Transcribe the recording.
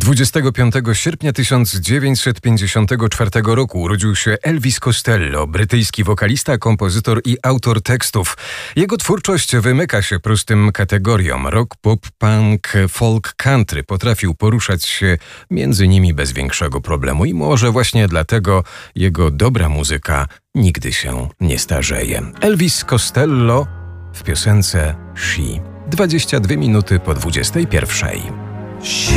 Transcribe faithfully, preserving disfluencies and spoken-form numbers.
dwudziestego piątego sierpnia tysiąc dziewięćset pięćdziesiątego czwartego roku urodził się Elvis Costello, brytyjski wokalista, kompozytor i autor tekstów. Jego twórczość wymyka się prostym kategoriom. Rock, pop, punk, folk, country. Potrafił poruszać się między nimi bez większego problemu i może właśnie dlatego jego dobra muzyka nigdy się nie starzeje. Elvis Costello w piosence She. dwadzieścia dwie minuty po dwudziestej pierwszej.